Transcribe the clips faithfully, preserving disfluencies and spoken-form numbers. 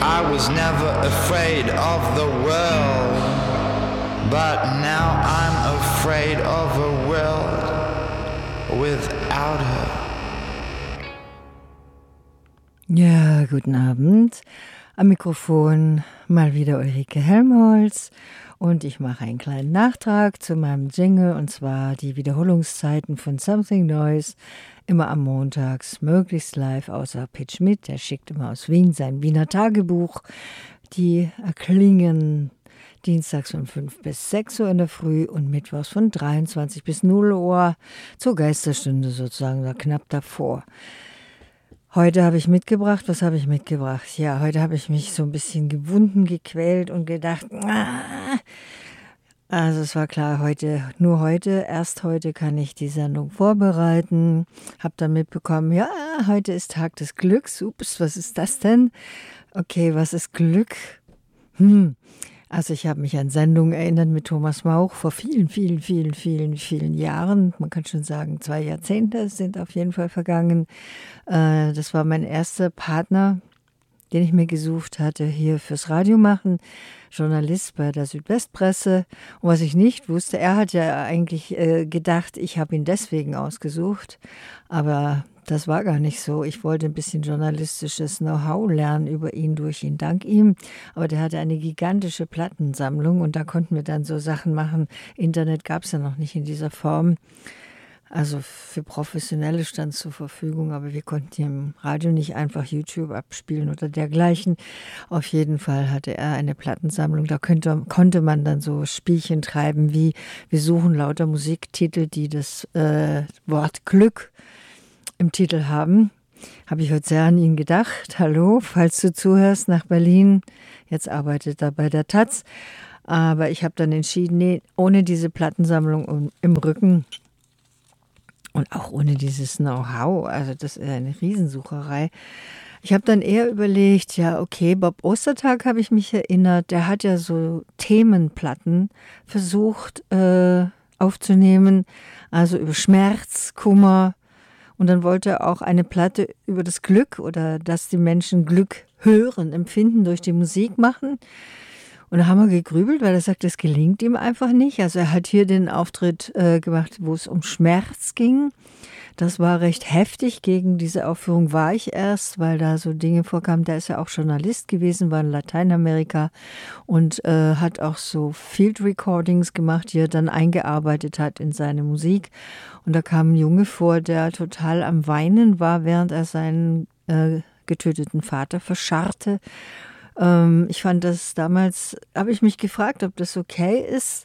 I was never afraid of the world, but now I'm afraid of a world without her. Ja, guten Abend. Am Mikrofon mal wieder Ulrike Helmholtz und ich mache einen kleinen Nachtrag zu meinem Jingle, und zwar die Wiederholungszeiten von Something Noise, immer am Montags, möglichst live, außer Pete Schmidt, der schickt immer aus Wien sein Wiener Tagebuch. Die erklingen dienstags von fünf bis sechs Uhr in der Früh und mittwochs von dreiundzwanzig bis null Uhr zur Geisterstunde sozusagen, da knapp davor. Heute habe ich mitgebracht, was habe ich mitgebracht? Ja, heute habe ich mich so ein bisschen gewunden, gequält und gedacht, ah. Also es war klar, heute, nur heute, erst heute kann ich die Sendung vorbereiten. Habe dann mitbekommen, ja, heute ist Tag des Glücks. Ups, was ist das denn? Okay, was ist Glück? Hm. Also ich habe mich an Sendungen erinnert mit Thomas Mauch vor vielen, vielen, vielen, vielen, vielen Jahren. Man kann schon sagen, zwei Jahrzehnte sind auf jeden Fall vergangen. Äh, das war mein erster Partner, den ich mir gesucht hatte, hier fürs Radio machen. Journalist bei der Südwestpresse. Und was ich nicht wusste, er hat ja eigentlich äh, gedacht, ich habe ihn deswegen ausgesucht. Aber das war gar nicht so. Ich wollte ein bisschen journalistisches Know-how lernen über ihn, durch ihn, dank ihm. Aber der hatte eine gigantische Plattensammlung und da konnten wir dann so Sachen machen. Internet gab es ja noch nicht in dieser Form. Also für Professionelle stand es zur Verfügung, aber wir konnten hier im Radio nicht einfach YouTube abspielen oder dergleichen. Auf jeden Fall hatte er eine Plattensammlung, da könnte, konnte man dann so Spielchen treiben wie, wir suchen lauter Musiktitel, die das äh, Wort Glück im Titel haben. Habe ich heute sehr an ihn gedacht. Hallo, falls du zuhörst, nach Berlin. Jetzt arbeitet er bei der Taz. Aber ich habe dann entschieden, nee, ohne diese Plattensammlung im Rücken und auch ohne dieses Know-how, also das ist eine Riesensucherei. Ich habe dann eher überlegt, ja okay, Bob Ostertag habe ich mich erinnert, der hat ja so Themenplatten versucht äh, aufzunehmen, also über Schmerz, Kummer, und dann wollte er auch eine Platte über das Glück oder dass die Menschen Glück hören, empfinden, durch die Musik machen. Und da haben wir gegrübelt, weil er sagt, das gelingt ihm einfach nicht. Also er hat hier den Auftritt äh, gemacht, wo es um Schmerz ging. Das war recht heftig. Gegen diese Aufführung war ich erst, weil da so Dinge vorkamen. Der ist ja auch Journalist gewesen, war in Lateinamerika und äh, hat auch so Field Recordings gemacht, die er dann eingearbeitet hat in seine Musik. Und da kam ein Junge vor, der total am Weinen war, während er seinen äh, getöteten Vater verscharrte. Ich fand das damals, habe ich mich gefragt, ob das okay ist.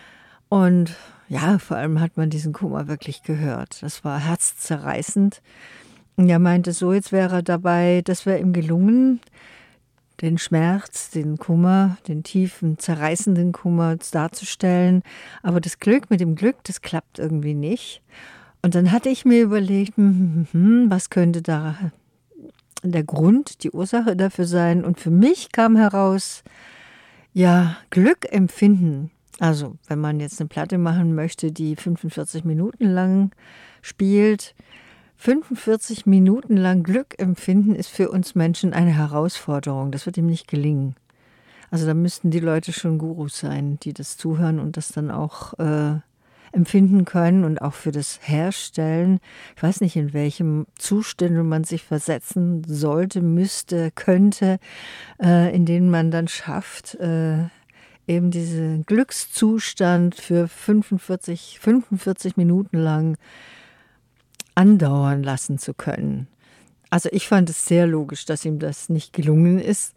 Und ja, vor allem hat man diesen Kummer wirklich gehört. Das war herzzerreißend. Und er meinte so, jetzt wäre er dabei, das wäre ihm gelungen, den Schmerz, den Kummer, den tiefen, zerreißenden Kummer darzustellen. Aber das Glück, mit dem Glück, das klappt irgendwie nicht. Und dann hatte ich mir überlegt, hm, hm, hm, was könnte da der Grund, die Ursache dafür sein. Und für mich kam heraus, ja, Glück empfinden. Also, wenn man jetzt eine Platte machen möchte, die fünfundvierzig Minuten lang spielt, fünfundvierzig Minuten lang Glück empfinden ist für uns Menschen eine Herausforderung. Das wird ihm nicht gelingen. Also da müssten die Leute schon Gurus sein, die das zuhören und das dann auch äh, empfinden können und auch für das Herstellen. Ich weiß nicht, in welchem Zustand man sich versetzen sollte, müsste, könnte, äh, in denen man dann schafft, äh, eben diesen Glückszustand für fünfundvierzig, fünfundvierzig Minuten lang andauern lassen zu können. Also ich fand es sehr logisch, dass ihm das nicht gelungen ist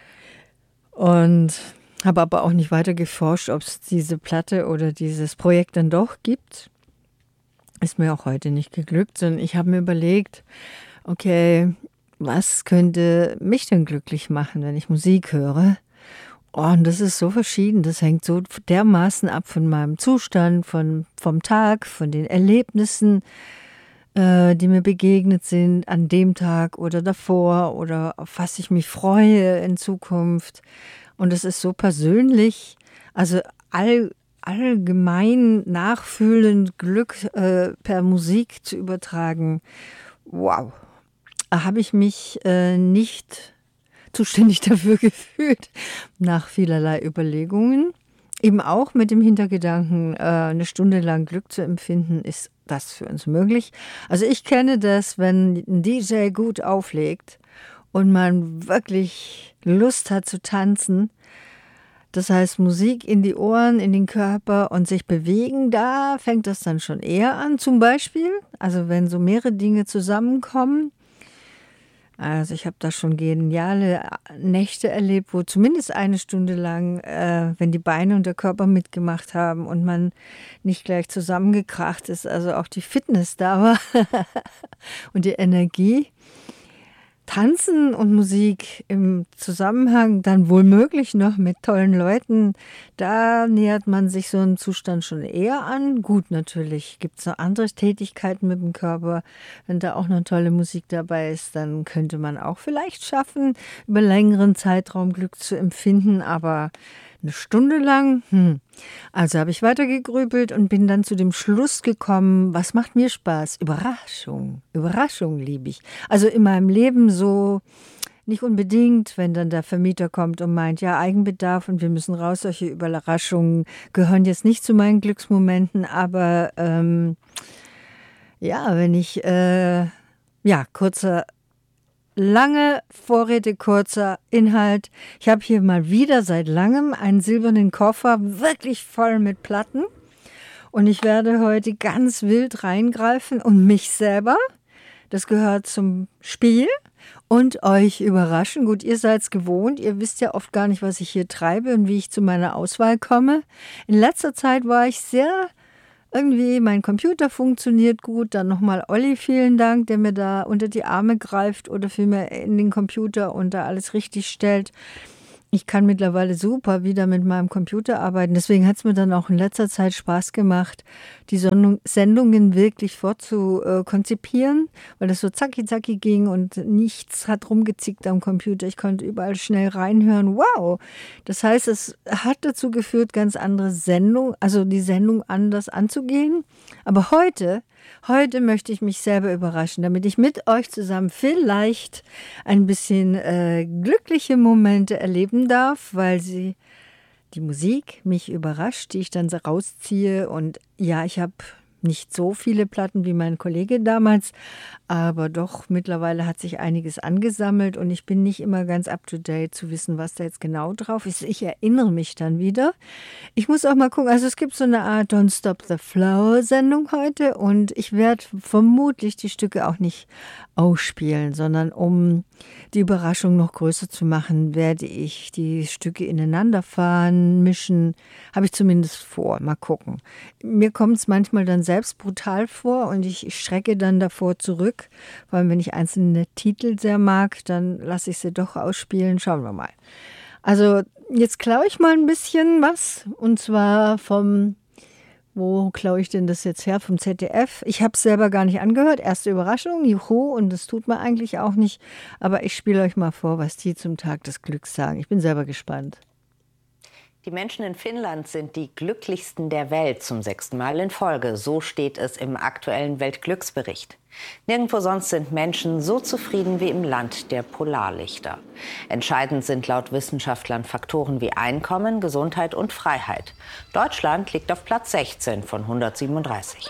und habe aber auch nicht weiter geforscht, ob es diese Platte oder dieses Projekt dann doch gibt. Ist mir auch heute nicht geglückt, sondern ich habe mir überlegt, okay, was könnte mich denn glücklich machen, wenn ich Musik höre? Oh, und das ist so verschieden, das hängt so dermaßen ab von meinem Zustand, von, vom Tag, von den Erlebnissen, äh, die mir begegnet sind an dem Tag oder davor oder auf was ich mich freue in Zukunft. Und es ist so persönlich, also all, allgemein nachfühlend Glück äh, per Musik zu übertragen. Wow, da habe ich mich äh, nicht zuständig dafür gefühlt, nach vielerlei Überlegungen. Eben auch mit dem Hintergedanken, äh, eine Stunde lang Glück zu empfinden, ist das für uns möglich. Also ich kenne das, wenn ein D J gut auflegt und man wirklich Lust hat zu tanzen. Das heißt, Musik in die Ohren, in den Körper und sich bewegen, da fängt das dann schon eher an. Zum Beispiel, also wenn so mehrere Dinge zusammenkommen. Also ich habe da schon geniale Nächte erlebt, wo zumindest eine Stunde lang, äh, wenn die Beine und der Körper mitgemacht haben und man nicht gleich zusammengekracht ist, also auch die Fitness da war und die Energie. Tanzen und Musik im Zusammenhang dann womöglich noch mit tollen Leuten, da nähert man sich so einem Zustand schon eher an. Gut, natürlich gibt es noch andere Tätigkeiten mit dem Körper. Wenn da auch noch tolle Musik dabei ist, dann könnte man auch vielleicht schaffen, über längeren Zeitraum Glück zu empfinden, aber eine Stunde lang, hm. Also habe ich weitergegrübelt und bin dann zu dem Schluss gekommen, was macht mir Spaß? Überraschung. Überraschung liebe ich. Also in meinem Leben so nicht unbedingt, wenn dann der Vermieter kommt und meint, ja, Eigenbedarf und wir müssen raus. Solche Überraschungen gehören jetzt nicht zu meinen Glücksmomenten, aber ähm, ja, wenn ich, äh, ja, kurzer Lange Vorräte, kurzer Inhalt. Ich habe hier mal wieder seit langem einen silbernen Koffer, wirklich voll mit Platten. Und ich werde heute ganz wild reingreifen und mich selber, das gehört zum Spiel, und euch überraschen. Gut, ihr seid es gewohnt. Ihr wisst ja oft gar nicht, was ich hier treibe und wie ich zu meiner Auswahl komme. In letzter Zeit war ich sehr... Irgendwie, mein Computer funktioniert gut. Dann nochmal Olli, vielen Dank, der mir da unter die Arme greift oder vielmehr in den Computer und da alles richtig stellt. Ich kann mittlerweile super wieder mit meinem Computer arbeiten. Deswegen hat es mir dann auch in letzter Zeit Spaß gemacht, die Sendungen wirklich vorzukonzipieren, weil das so zacki zacki ging und nichts hat rumgezickt am Computer. Ich konnte überall schnell reinhören. Wow! Das heißt, es hat dazu geführt, ganz andere Sendung, also die Sendung anders anzugehen. Aber heute, heute möchte ich mich selber überraschen, damit ich mit euch zusammen vielleicht ein bisschen äh, glückliche Momente erleben darf, weil sie die Musik mich überrascht, die ich dann so rausziehe. Und ja, ich habe nicht so viele Platten wie mein Kollege damals, aber doch mittlerweile hat sich einiges angesammelt und ich bin nicht immer ganz up to date zu wissen, was da jetzt genau drauf ist. Ich erinnere mich dann wieder. Ich muss auch mal gucken, also es gibt so eine Art Don't Stop the Flow Sendung heute und ich werde vermutlich die Stücke auch nicht ausspielen, sondern um die Überraschung noch größer zu machen, werde ich die Stücke ineinander fahren, mischen, habe ich zumindest vor. Mal gucken. Mir kommt es manchmal dann selbst brutal vor und ich schrecke dann davor zurück, vor allem wenn ich einzelne Titel sehr mag, dann lasse ich sie doch ausspielen. Schauen wir mal. Also jetzt klaue ich mal ein bisschen was und zwar vom, wo klaue ich denn das jetzt her? Vom Z D F. Ich habe es selber gar nicht angehört. Erste Überraschung, juhu, und das tut man eigentlich auch nicht. Aber ich spiele euch mal vor, was die zum Tag des Glücks sagen. Ich bin selber gespannt. Die Menschen in Finnland sind die glücklichsten der Welt zum sechsten Mal in Folge. So steht es im aktuellen Weltglücksbericht. Nirgendwo sonst sind Menschen so zufrieden wie im Land der Polarlichter. Entscheidend sind laut Wissenschaftlern Faktoren wie Einkommen, Gesundheit und Freiheit. Deutschland liegt auf Platz sechzehn von hundertsiebenunddreißig.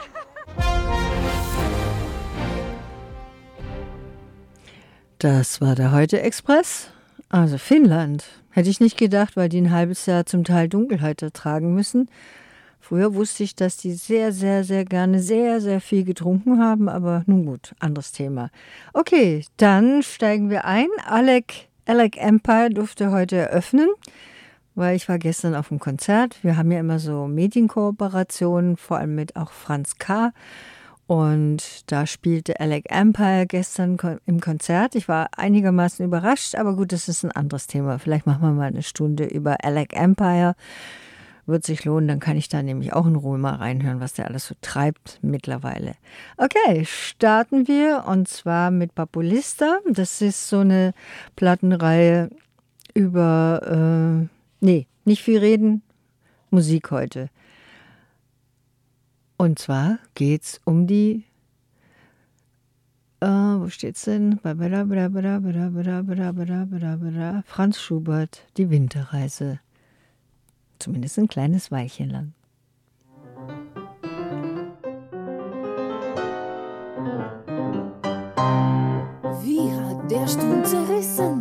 Das war der Heute-Express. Also Finnland. Hätte ich nicht gedacht, weil die ein halbes Jahr zum Teil Dunkelheit ertragen müssen. Früher wusste ich, dass die sehr, sehr, sehr gerne sehr, sehr viel getrunken haben, aber nun gut, anderes Thema. Okay, dann steigen wir ein. Alec, Alec Empire durfte heute eröffnen, weil ich war gestern auf einem Konzert. Wir haben ja immer so Medienkooperationen, vor allem mit auch Franz K. Und da spielte Alec Empire gestern im Konzert. Ich war einigermaßen überrascht, aber gut, das ist ein anderes Thema. Vielleicht machen wir mal eine Stunde über Alec Empire. Wird sich lohnen, dann kann ich da nämlich auch in Ruhe mal reinhören, was der alles so treibt mittlerweile. Okay, starten wir und zwar mit Papulista. Das ist so eine Plattenreihe über, äh, nee, nicht viel reden, Musik heute. Und zwar geht's um die Äh, wo steht's denn? Franz Schubert, die Winterreise. Zumindest ein kleines Weilchen lang. Wie hat der Sturm zerrissen